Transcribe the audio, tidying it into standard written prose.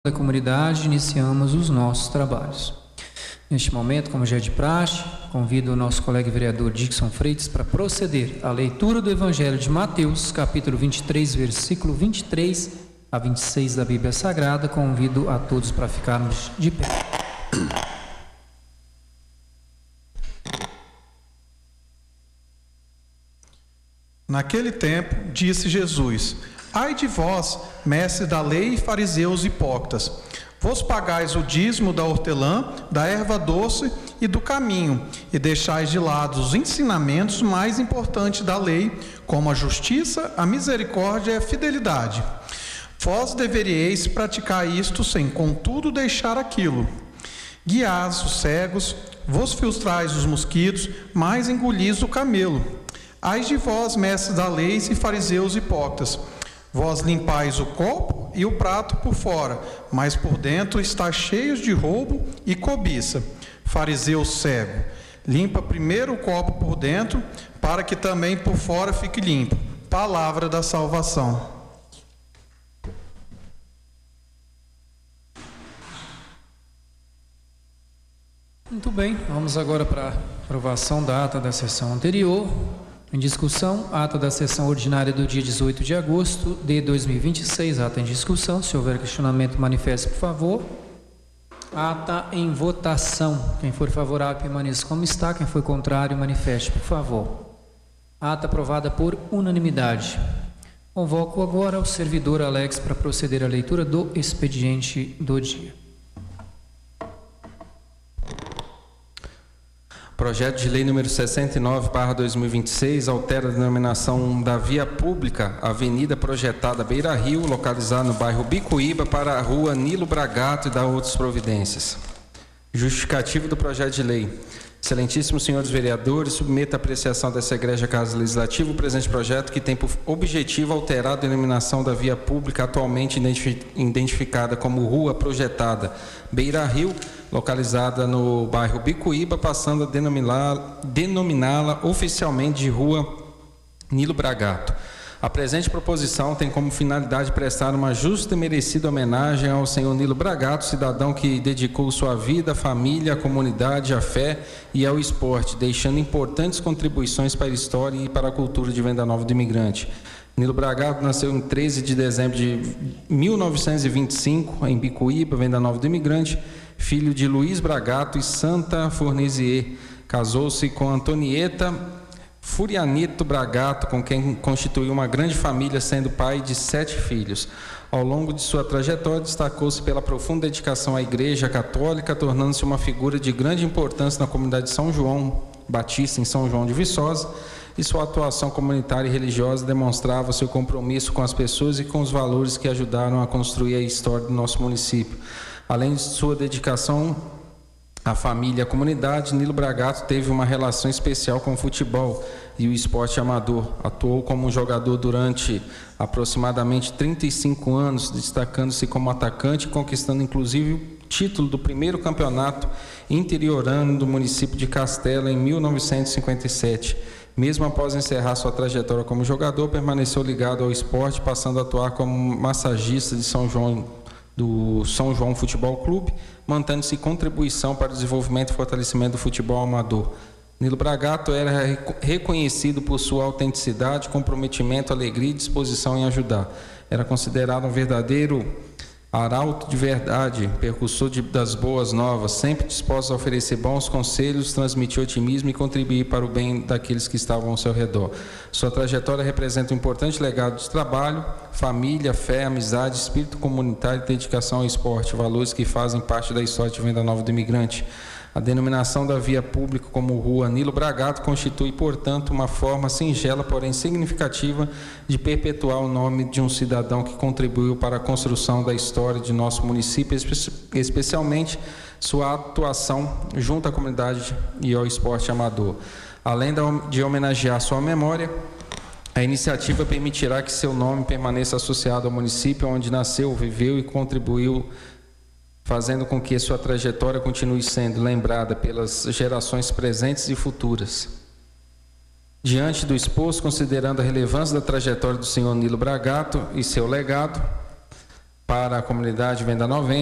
Da comunidade, iniciamos os nossos trabalhos. Neste momento, como já é de praxe, convido o nosso colega vereador Dixon Freitas para proceder à leitura do Evangelho de Mateus, capítulo 23, versículo 23 a 26 da Bíblia Sagrada. Convido a todos para ficarmos de pé. Naquele tempo, disse Jesus: Ai de vós, mestres da lei e fariseus hipócritas, vos pagais o dízimo da hortelã, da erva doce e do caminho, e deixais de lado os ensinamentos mais importantes da lei, como a justiça, a misericórdia e a fidelidade. Vós deveríeis praticar isto sem, contudo, deixar aquilo. Guiais os cegos, vos filtrais os mosquitos, mas engolis o camelo. Ai de vós, mestres da lei e fariseus hipócritas, vós limpais o copo e o prato por fora, mas por dentro está cheios de roubo e cobiça. Fariseu cego, limpa primeiro o copo por dentro, para que também por fora fique limpo. Palavra da salvação. Muito bem, vamos agora para a aprovação da ata da sessão anterior. Em discussão, ata da sessão ordinária do dia 18 de agosto de 2026, ata em discussão. Se houver questionamento, manifeste, por favor. Ata em votação. Quem for favorável, permaneça como está. Quem for contrário, manifeste, por favor. Ata aprovada por unanimidade. Convoco agora o servidor Alex para proceder à leitura do expediente do dia. Projeto de lei número 69/2026 altera a denominação da via pública Avenida Projetada Beira Rio, localizada no bairro Bicuíba, para a rua Nilo Bragato e dá outras providências. Justificativo do projeto de lei. Excelentíssimos senhores vereadores, submeto à apreciação dessa Igreja Casa Legislativa o presente projeto, que tem por objetivo alterar a denominação da via pública atualmente identificada como Rua Projetada Beira Rio, localizada no bairro Bicuíba, passando a denominá-la oficialmente de Rua Nilo Bragato. A presente proposição tem como finalidade prestar uma justa e merecida homenagem ao senhor Nilo Bragato, cidadão que dedicou sua vida, à família, à comunidade, à fé e ao esporte, deixando importantes contribuições para a história e para a cultura de Venda Nova do Imigrante. Nilo Bragato nasceu em 13 de dezembro de 1925, em Bicuíba, Venda Nova do Imigrante, filho de Luiz Bragato e Santa Fornesier. Casou-se com Antonieta Furianito Bragato, com quem constituiu uma grande família, sendo pai de 7 filhos. Ao longo de sua trajetória, destacou-se pela profunda dedicação à Igreja Católica, tornando-se uma figura de grande importância na comunidade de São João Batista, em São João de Viçosa, e sua atuação comunitária e religiosa demonstrava seu compromisso com as pessoas e com os valores que ajudaram a construir a história do nosso município. Além de sua dedicação à família e à comunidade, Nilo Bragato teve uma relação especial com o futebol e o esporte amador. Atuou como um jogador durante aproximadamente 35 anos, destacando-se como atacante e conquistando inclusive o título do primeiro campeonato interiorano do município de Castela em 1957. Mesmo após encerrar sua trajetória como jogador, permaneceu ligado ao esporte, passando a atuar como massagista de do São João Futebol Clube, mantendo-se contribuição para o desenvolvimento e fortalecimento do futebol amador. Nilo Bragato era reconhecido por sua autenticidade, comprometimento, alegria e disposição em ajudar. Era considerado um verdadeiro arauto de verdade, percussor das boas novas, sempre disposto a oferecer bons conselhos, transmitir otimismo e contribuir para o bem daqueles que estavam ao seu redor. Sua trajetória representa um importante legado de trabalho, família, fé, amizade, espírito comunitário e dedicação ao esporte, valores que fazem parte da história de Venda Nova do Imigrante. A denominação da via pública como Rua Nilo Bragato constitui, portanto, uma forma singela, porém significativa, de perpetuar o nome de um cidadão que contribuiu para a construção da história de nosso município, especialmente sua atuação junto à comunidade e ao esporte amador. Além de homenagear sua memória, a iniciativa permitirá que seu nome permaneça associado ao município onde nasceu, viveu e contribuiu, fazendo com que sua trajetória continue sendo lembrada pelas gerações presentes e futuras. Diante do exposto, considerando a relevância da trajetória do senhor Nilo Bragato e seu legado, para a comunidade Venda 90.